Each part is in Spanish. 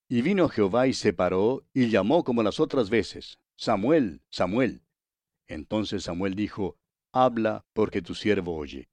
Y vino Jehová y se paró, y llamó como las otras veces, Samuel, Samuel. Entonces Samuel dijo, Habla, porque tu siervo oye.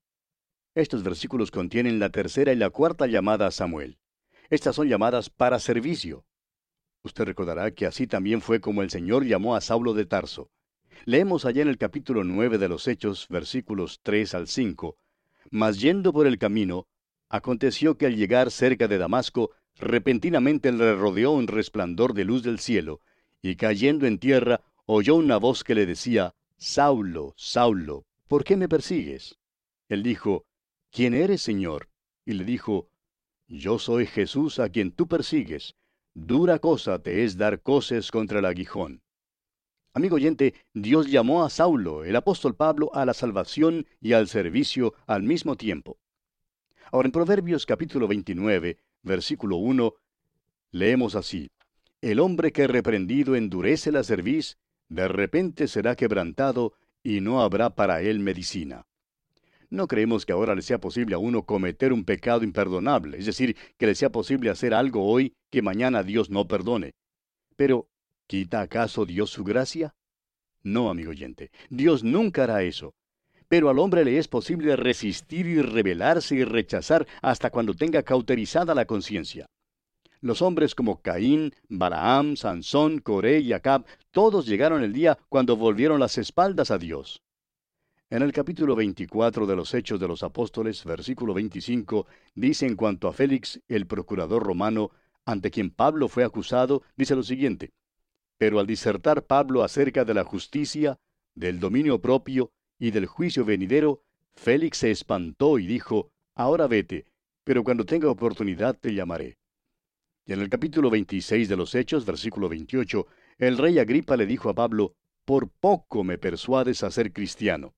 Estos versículos contienen la tercera y la cuarta llamada a Samuel. Estas son llamadas para servicio. Usted recordará que así también fue como el Señor llamó a Saulo de Tarso. Leemos allá en el capítulo 9 de los Hechos, versículos 3 al 5. Mas yendo por el camino, aconteció que al llegar cerca de Damasco, repentinamente le rodeó un resplandor de luz del cielo, y cayendo en tierra, oyó una voz que le decía, Saulo, Saulo, ¿por qué me persigues? Él dijo, ¿Quién eres, Señor? Y le dijo, Yo soy Jesús a quien tú persigues. Dura cosa te es dar coces contra el aguijón. Amigo oyente, Dios llamó a Saulo, el apóstol Pablo, a la salvación y al servicio al mismo tiempo. Ahora en Proverbios capítulo 29, versículo 1, leemos así, El hombre que reprendido endurece la cerviz, de repente será quebrantado, y no habrá para él medicina. No creemos que ahora le sea posible a uno cometer un pecado imperdonable, es decir, que le sea posible hacer algo hoy que mañana Dios no perdone. Pero, ¿quita acaso Dios su gracia? No, amigo oyente, Dios nunca hará eso. Pero al hombre le es posible resistir y rebelarse y rechazar hasta cuando tenga cauterizada la conciencia. Los hombres como Caín, Balaam, Sansón, Coré y Acab, todos llegaron el día cuando volvieron las espaldas a Dios. En el capítulo 24 de los Hechos de los Apóstoles, versículo 25, dice en cuanto a Félix, el procurador romano, ante quien Pablo fue acusado, dice lo siguiente, Pero al disertar Pablo acerca de la justicia, del dominio propio y del juicio venidero, Félix se espantó y dijo, Ahora vete, pero cuando tenga oportunidad te llamaré. Y en el capítulo 26 de los Hechos, versículo 28, el rey Agripa le dijo a Pablo, Por poco me persuades a ser cristiano.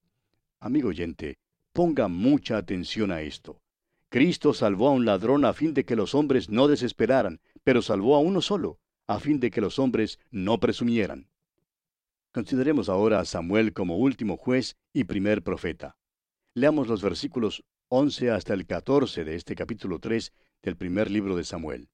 Amigo oyente, ponga mucha atención a esto. Cristo salvó a un ladrón a fin de que los hombres no desesperaran, pero salvó a uno solo, a fin de que los hombres no presumieran. Consideremos ahora a Samuel como último juez y primer profeta. Leamos los versículos 11 hasta el 14 de este capítulo 3 del primer libro de Samuel.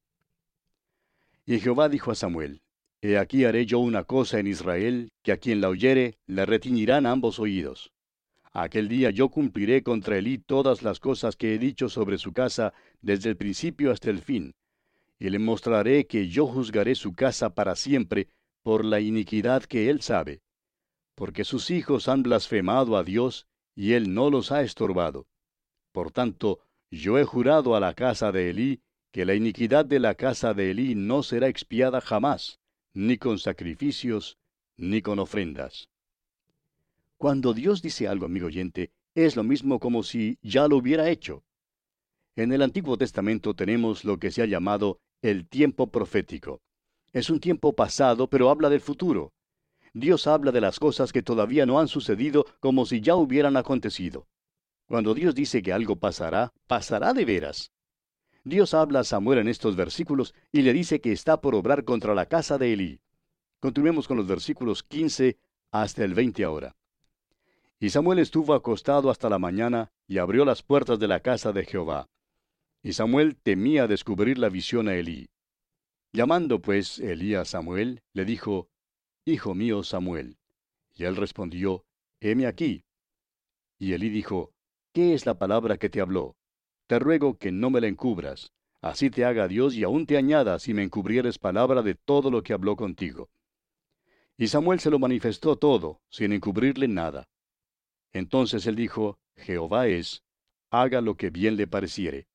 Y Jehová dijo a Samuel, He aquí haré yo una cosa en Israel, que a quien la oyere le retiñirán ambos oídos. Aquel día yo cumpliré contra Elí todas las cosas que he dicho sobre su casa desde el principio hasta el fin, y le mostraré que yo juzgaré su casa para siempre por la iniquidad que él sabe, porque sus hijos han blasfemado a Dios, y él no los ha estorbado. Por tanto, yo he jurado a la casa de Elí, que la iniquidad de la casa de Elí no será expiada jamás, ni con sacrificios, ni con ofrendas. Cuando Dios dice algo, amigo oyente, es lo mismo como si ya lo hubiera hecho. En el Antiguo Testamento tenemos lo que se ha llamado el tiempo profético. Es un tiempo pasado, pero habla del futuro. Dios habla de las cosas que todavía no han sucedido como si ya hubieran acontecido. Cuando Dios dice que algo pasará, pasará de veras. Dios habla a Samuel en estos versículos y le dice que está por obrar contra la casa de Elí. Continuemos con los versículos 15 hasta el 20 ahora. Y Samuel estuvo acostado hasta la mañana y abrió las puertas de la casa de Jehová. Y Samuel temía descubrir la visión a Elí. Llamando pues Elí a Samuel, le dijo, Hijo mío Samuel. Y él respondió, Heme aquí. Y Elí dijo, ¿Qué es la palabra que te habló? Te ruego que no me la encubras. Así te haga Dios y aún te añada si me encubrieres palabra de todo lo que habló contigo. Y Samuel se lo manifestó todo, sin encubrirle nada. Entonces él dijo, Jehová es, haga lo que bien le pareciere.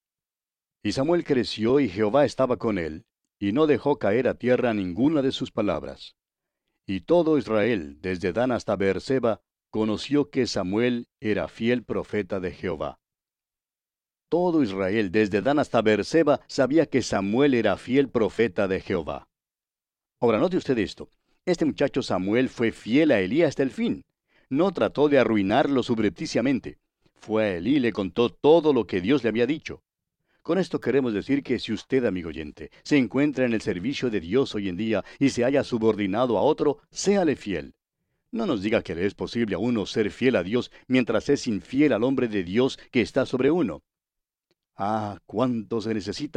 Y Samuel creció y Jehová estaba con él, y no dejó caer a tierra ninguna de sus palabras. Y todo Israel, desde Dan hasta Beerseba, conoció que Samuel era fiel profeta de Jehová. Todo Israel, desde Dan hasta Beerseba, sabía que Samuel era fiel profeta de Jehová. Ahora, note usted esto. Este muchacho Samuel fue fiel a Elí hasta el fin. No trató de arruinarlo subrepticiamente. Fue a Elí y le contó todo lo que Dios le había dicho. Con esto queremos decir que si usted, amigo oyente, se encuentra en el servicio de Dios hoy en día y se haya subordinado a otro, séale fiel. No nos diga que le es posible a uno ser fiel a Dios mientras es infiel al hombre de Dios que está sobre uno. Ah, cuánto se necesita